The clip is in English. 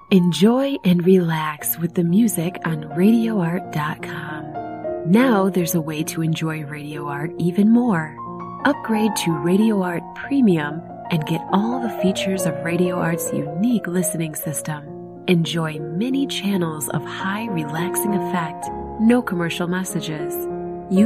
Enjoy and relax with the music on RadioArt.com. Now there's a way to enjoy Radio Art even more. Upgrade to Radio Art Premium and get all the features of Radio Art's unique listening system. Enjoy many channels of high relaxing effect, no commercial messages.